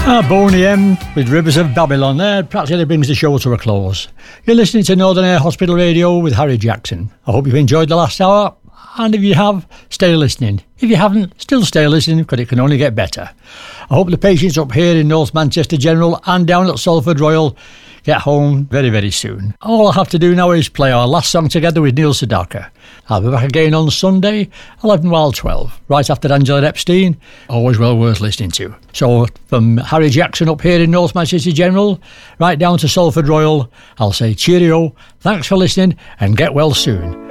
Boney M with Rivers of Babylon there practically brings the show to a close. You're listening to Northern Air Hospital Radio with Harry Jackson. I hope you've enjoyed the last hour, and if you have, stay listening. If you haven't, still stay listening, because it can only get better. I hope the patients up here in North Manchester General and down at Salford Royal get home very, very soon. All I have to do now is play our last song together with Neil Sedaka. I'll be back again on Sunday, 11 while 12, right after Angela Epstein. Always well worth listening to. So from Harry Jackson up here in North Manchester General, right down to Salford Royal, I'll say cheerio, thanks for listening, and get well soon.